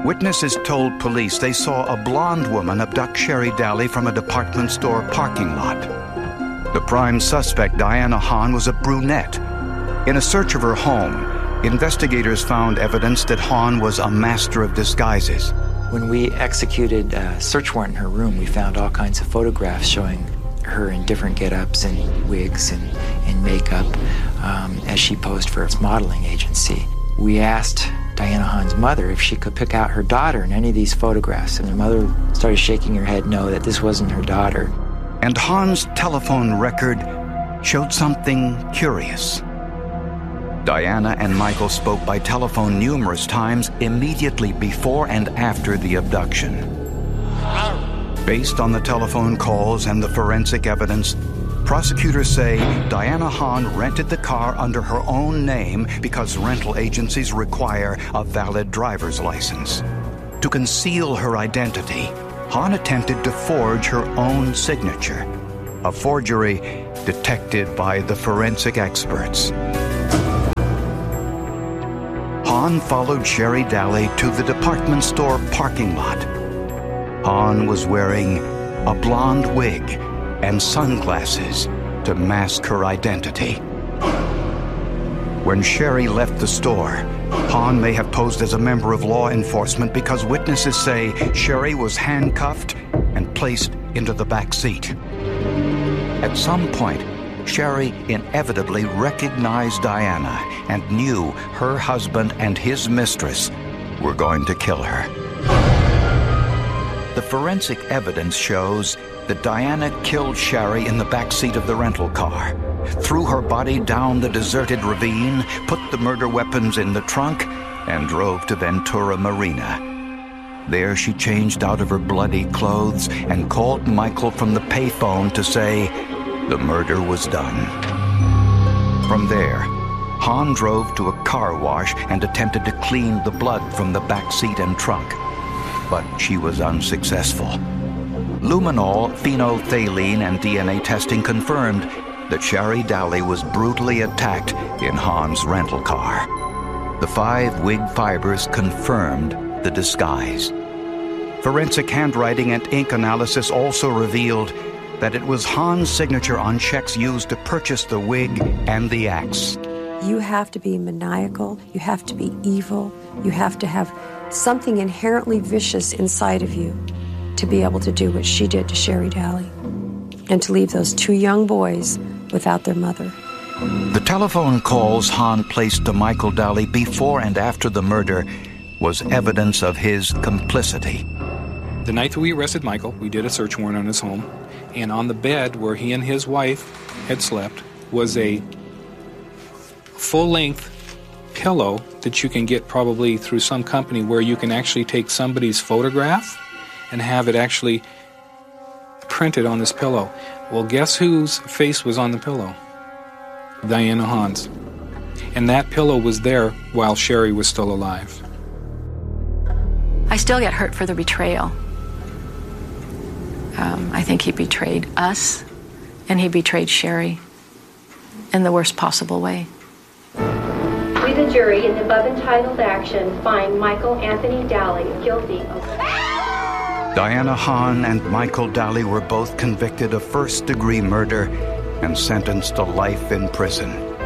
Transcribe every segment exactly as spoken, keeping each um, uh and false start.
Witnesses told police they saw a blonde woman abduct Sherry Daly from a department store parking lot. The prime suspect, Diana Hahn, was a brunette. In a search of her home, investigators found evidence that Hahn was a master of disguises. When we executed a search warrant in her room, we found all kinds of photographs showing her in different get-ups and wigs and, and makeup um, as she posed for its modeling agency. We asked Diana Hahn's mother if she could pick out her daughter in any of these photographs, and the mother started shaking her head no, that this wasn't her daughter. And Hahn's telephone record showed something curious. Diana and Michael spoke by telephone numerous times immediately before and after the abduction. Based on the telephone calls and the forensic evidence, prosecutors say Diana Hahn rented the car under her own name because rental agencies require a valid driver's license. To conceal her identity, Hahn attempted to forge her own signature, a forgery detected by the forensic experts. Hahn followed Sherry Daly to the department store parking lot. Hahn was wearing a blonde wig and sunglasses to mask her identity. When Sherry left the store, Hahn may have posed as a member of law enforcement because witnesses say Sherry was handcuffed and placed into the back seat. At some point, Sherry inevitably recognized Diana and knew her husband and his mistress were going to kill her. The forensic evidence shows that Diana killed Sherry in the back seat of the rental car, threw her body down the deserted ravine, put the murder weapons in the trunk, and drove to Ventura Marina. There she changed out of her bloody clothes and called Michael from the payphone to say the murder was done. From there, Hahn drove to a car wash and attempted to clean the blood from the back seat and trunk, but she was unsuccessful. Luminol, phenolphthalein, and D N A testing confirmed that Sherry Daly was brutally attacked in Hahn's rental car. The five wig fibers confirmed the disguise. Forensic handwriting and ink analysis also revealed that it was Hahn's signature on checks used to purchase the wig and the axe. You have to be maniacal, you have to be evil, you have to have something inherently vicious inside of you to be able to do what she did to Sherry Daly and to leave those two young boys without their mother. The telephone calls Hahn placed to Michael Daly before and after the murder was evidence of his complicity. The night that we arrested Michael, we did a search warrant on his home, and on the bed where he and his wife had slept was a full-length pillow that you can get probably through some company where you can actually take somebody's photograph and have it actually printed on this pillow. Well, guess whose face was on the pillow? Diana Hahn's. And that pillow was there while Sherry was still alive. I still get hurt for the betrayal. Um, I think he betrayed us, and he betrayed Sherry in the worst possible way. We, the jury, in the above entitled action, find Michael Anthony Daly guilty of... Diana Hahn and Michael Daly were both convicted of first-degree murder and sentenced to life in prison.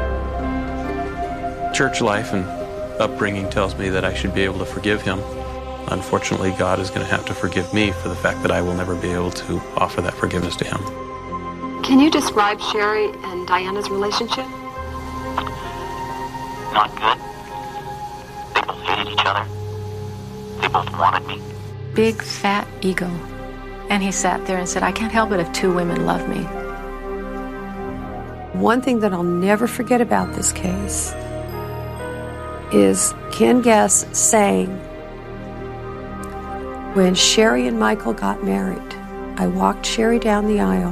Church life and upbringing tells me that I should be able to forgive him. Unfortunately, God is going to have to forgive me for the fact that I will never be able to offer that forgiveness to him. Can you describe Sherry and Diana's relationship? Not good. They both hated each other. They both wanted me. Big, fat ego. And he sat there and said, I can't help it if two women love me. One thing that I'll never forget about this case is Ken Guess saying, when Sherry and Michael got married, I walked Sherry down the aisle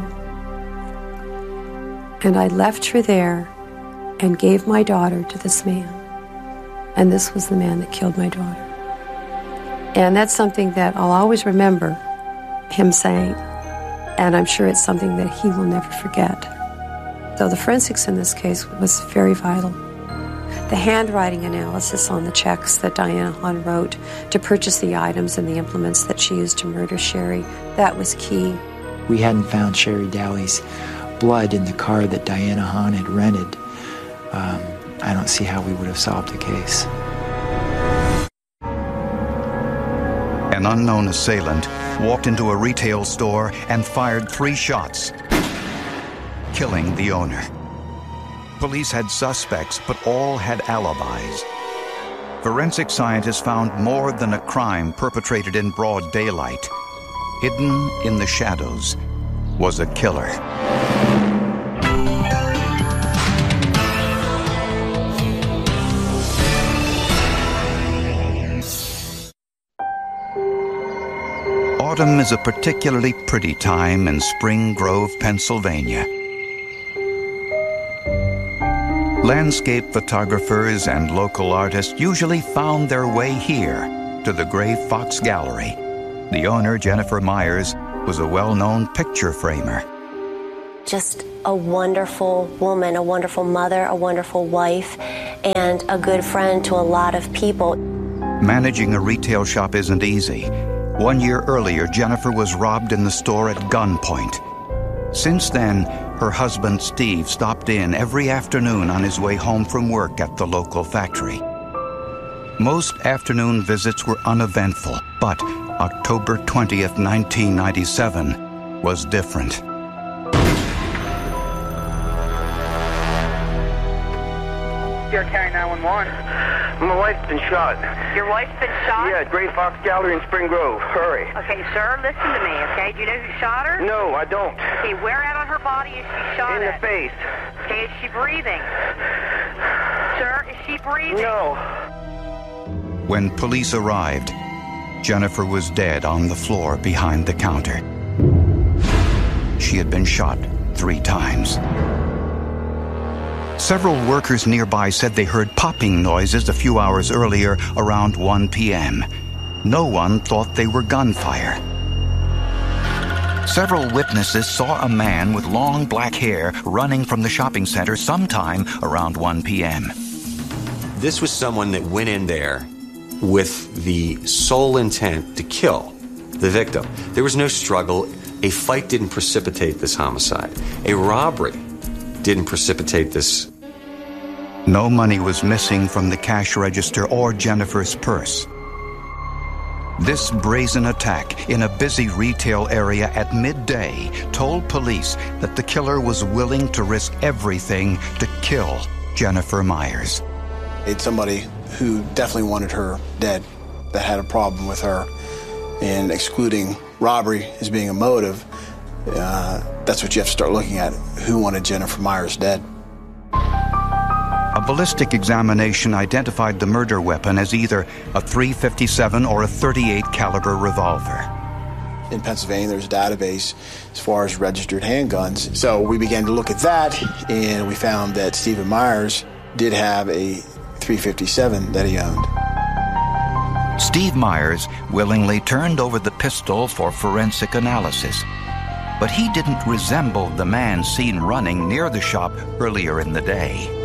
and I left her there and gave my daughter to this man. And this was the man that killed my daughter. And that's something that I'll always remember him saying, and I'm sure it's something that he will never forget. So the forensics in this case was very vital. The handwriting analysis on the checks that Diana Hahn wrote to purchase the items and the implements that she used to murder Sherry, that was key. We hadn't found Sherry Daly's blood in the car that Diana Hahn had rented. Um, I don't see how we would have solved the case. An unknown assailant walked into a retail store and fired three shots, killing the owner. Police had suspects, but all had alibis. Forensic scientists found more than a crime perpetrated in broad daylight. Hidden in the shadows was a killer. Autumn is a particularly pretty time in Spring Grove, Pennsylvania. Landscape photographers and local artists usually found their way here to the Gray Fox Gallery. The owner, Jennifer Myers, was a well-known picture framer. Just a wonderful woman, a wonderful mother, a wonderful wife, and a good friend to a lot of people. Managing a retail shop isn't easy. One year earlier, Jennifer was robbed in the store at gunpoint. Since then, her husband, Steve, stopped in every afternoon on his way home from work at the local factory. Most afternoon visits were uneventful, but October twentieth, nineteen ninety-seven was different. Here, carry nine one one. My wife's been shot. Your wife's been shot? Yeah, at Gray Fox Gallery in Spring Grove. Hurry. Okay, sir, listen to me, okay? Do you know who shot her? No, I don't. Okay, where out on her body is she shot In at? the face. Okay, is she breathing? Sir, is she breathing? No. When police arrived, Jennifer was dead on the floor behind the counter. She had been shot three times. Several workers nearby said they heard popping noises a few hours earlier around one p.m. No one thought they were gunfire. Several witnesses saw a man with long black hair running from the shopping center sometime around one p.m. This was someone that went in there with the sole intent to kill the victim. There was no struggle. A fight didn't precipitate this homicide. A robbery didn't precipitate this. No money was missing from the cash register or Jennifer's purse. This brazen attack in a busy retail area at midday told police that the killer was willing to risk everything to kill Jennifer Myers. It's somebody who definitely wanted her dead, that had a problem with her, and excluding robbery as being a motive, uh, that's what you have to start looking at. Who wanted Jennifer Myers dead? A ballistic examination identified the murder weapon as either a three fifty-seven or a thirty-eight caliber revolver. In Pennsylvania, there's a database as far as registered handguns. So we began to look at that, and we found that Stephen Myers did have a three fifty-seven that he owned. Steve Myers willingly turned over the pistol for forensic analysis, but he didn't resemble the man seen running near the shop earlier in the day.